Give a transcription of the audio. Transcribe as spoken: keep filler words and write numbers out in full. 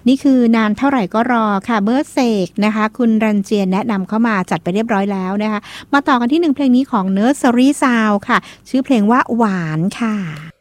นี่คือนานเท่าไหร่ก็รอค่ะเบิร์ดเสกนะคะคุณรันเจียนแนะนำเข้ามาจัดไปเรียบร้อยแล้วนะคะมาต่อกันที่หนึ่งเพลงนี้ของ Nursery Sound ค่ะชื่อเพลงว่าหวานค่ะ